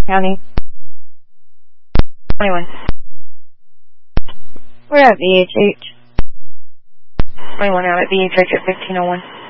County. 21. We're at VHH. 21 out at VHH at 1501.